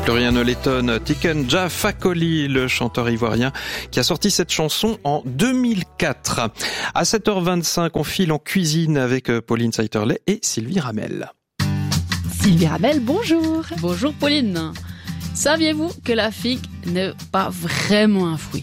Plus rien ne l'étonne, Tiken Jah Fakoly, le chanteur ivoirien, qui a sorti cette chanson en 2004. À 7h25, on file en cuisine avec Pauline Saiterley et Sylvie Ramel. Sylvie Ramel, bonjour. Bonjour Pauline. Saviez-vous que la figue n'est pas vraiment un fruit ?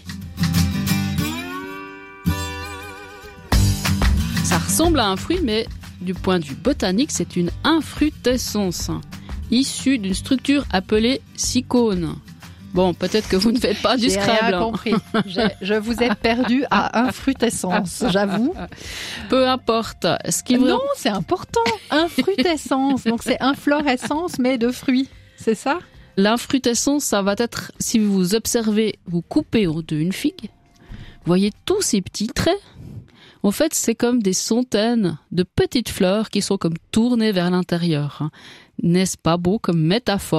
Ça ressemble à un fruit, mais du point de vue botanique, c'est une infrutescence, issue d'une structure appelée sycone. Bon, peut-être que vous ne faites pas du Scrabble. J'ai rien compris. Je vous ai perdu à infrutescence, j'avoue. Peu importe. Non, c'est important. Infrutescence. Donc c'est inflorescence, mais de fruits. C'est ça ? L'infrutescence, ça va être, si vous observez, vous coupez en deux une figue, vous voyez tous ces petits traits. En fait, c'est comme des centaines de petites fleurs qui sont comme tournées vers l'intérieur. N'est-ce pas beau comme métaphore ?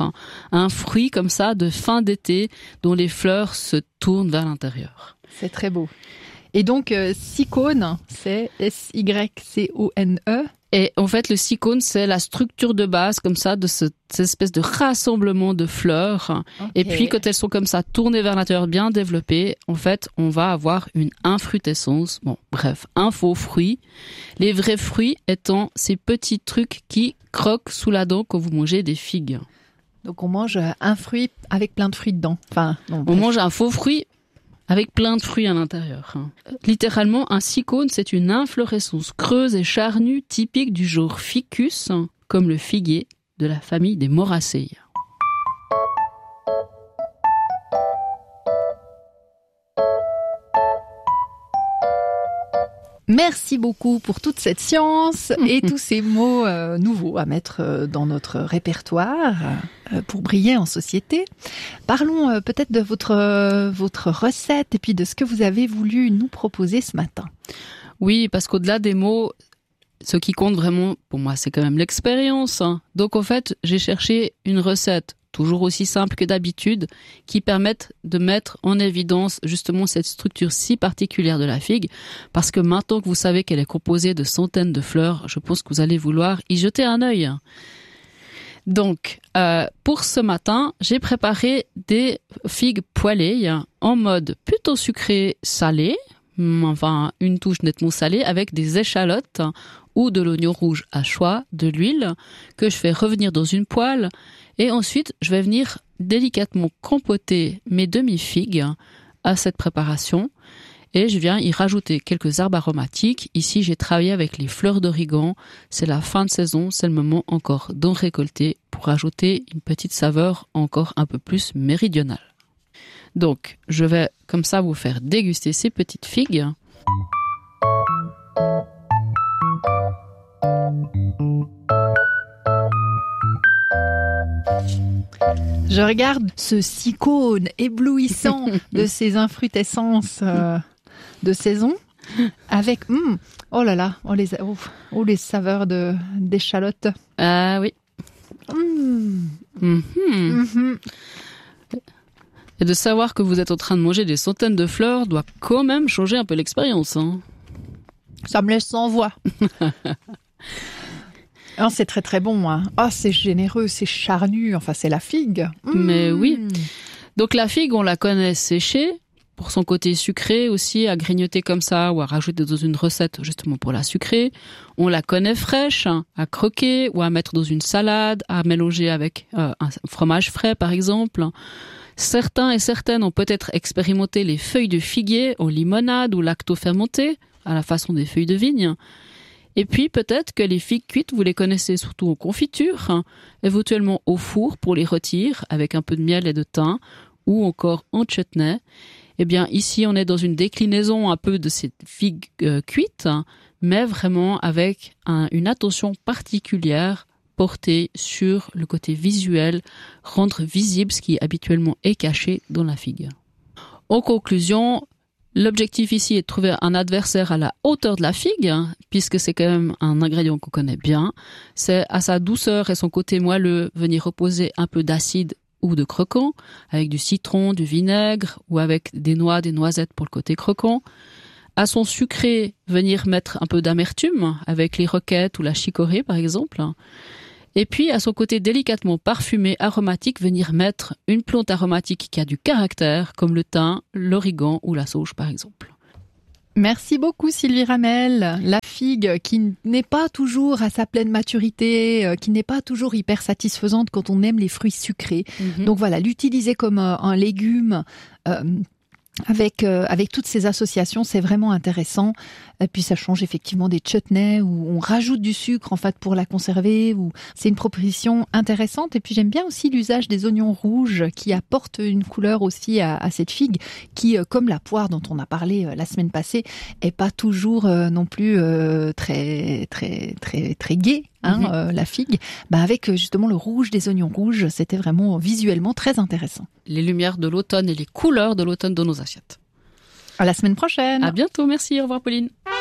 Un fruit comme ça de fin d'été dont les fleurs se tournent vers l'intérieur. C'est très beau. Et donc, sycone, c'est S-Y-C-O-N-E. Et en fait, le sycone, c'est la structure de base comme ça de cette espèce de rassemblement de fleurs. Okay. Et puis, quand elles sont comme ça tournées vers l'intérieur, bien développées, en fait, on va avoir une infrutescence. Bon, bref, un faux fruit. Les vrais fruits étant ces petits trucs qui croquent sous la dent quand vous mangez des figues. Donc, on mange un fruit avec plein de fruits dedans. Enfin, non, on mange un faux fruit avec plein de fruits à l'intérieur. Littéralement, un sycone, c'est une inflorescence creuse et charnue typique du genre Ficus, comme le figuier de la famille des Moracées. Merci beaucoup pour toute cette science et tous ces mots nouveaux à mettre dans notre répertoire pour briller en société. Parlons peut-être de votre recette et puis de ce que vous avez voulu nous proposer ce matin. Oui, parce qu'au-delà des mots, ce qui compte vraiment pour moi, c'est quand même l'expérience. Donc en fait, j'ai cherché une recette toujours aussi simple que d'habitude, qui permettent de mettre en évidence justement cette structure si particulière de la figue, parce que maintenant que vous savez qu'elle est composée de centaines de fleurs, je pense que vous allez vouloir y jeter un œil. Donc, pour ce matin, j'ai préparé des figues poêlées en mode plutôt sucré-salé, enfin une touche nettement salée, avec des échalotes ou de l'oignon rouge à choix, de l'huile, que je fais revenir dans une poêle. Et ensuite, je vais venir délicatement compoter mes demi-figues à cette préparation. Et je viens y rajouter quelques herbes aromatiques. Ici, j'ai travaillé avec les fleurs d'origan. C'est la fin de saison, c'est le moment encore d'en récolter pour ajouter une petite saveur encore un peu plus méridionale. Donc, je vais comme ça vous faire déguster ces petites figues. Je regarde ce sycone éblouissant de ces infrutescences de saison avec oh là là, les saveurs d'échalotes. Ah oui. Et de savoir que vous êtes en train de manger des centaines de fleurs doit quand même changer un peu l'expérience. Ça me laisse sans voix. Oh, c'est très très bon. Hein. Oh, c'est généreux, c'est charnu. Enfin, c'est la figue. Mais oui. Donc la figue, on la connaît séchée pour son côté sucré aussi, à grignoter comme ça ou à rajouter dans une recette justement pour la sucrer. On la connaît fraîche, à croquer ou à mettre dans une salade, à mélanger avec un fromage frais par exemple. Certains et certaines ont peut-être expérimenté les feuilles de figuier en limonade ou lacto-fermentées, à la façon des feuilles de vigne. Et puis peut-être que les figues cuites, vous les connaissez surtout en confiture, éventuellement au four pour les rôtir avec un peu de miel et de thym, ou encore en chutney. Eh bien ici on est dans une déclinaison un peu de ces figues cuites, mais vraiment avec une attention particulière portée sur le côté visuel, rendre visible ce qui habituellement est caché dans la figue. En conclusion, l'objectif ici est de trouver un adversaire à la hauteur de la figue, puisque c'est quand même un ingrédient qu'on connaît bien. C'est à sa douceur et son côté moelleux venir reposer un peu d'acide ou de croquant, avec du citron, du vinaigre ou avec des noix, des noisettes pour le côté croquant. À son sucré, venir mettre un peu d'amertume avec les roquettes ou la chicorée par exemple. Et puis, à son côté délicatement parfumé, aromatique, venir mettre une plante aromatique qui a du caractère, comme le thym, l'origan ou la sauge, par exemple. Merci beaucoup Sylvie Ramel. La figue qui n'est pas toujours à sa pleine maturité, qui n'est pas toujours hyper satisfaisante quand on aime les fruits sucrés. Donc voilà, l'utiliser comme un légume avec toutes ces associations, c'est vraiment intéressant. Et puis ça change effectivement des chutneys où on rajoute du sucre en fait pour la conserver. Ou c'est une proposition intéressante. Et puis j'aime bien aussi l'usage des oignons rouges qui apportent une couleur aussi à cette figue qui, comme la poire dont on a parlé la semaine passée, est pas toujours non plus très gaie. La figue, avec justement le rouge des oignons rouges, c'était vraiment visuellement très intéressant. Les lumières de l'automne et les couleurs de l'automne dans nos assiettes. À la semaine prochaine. À bientôt, merci, au revoir Pauline.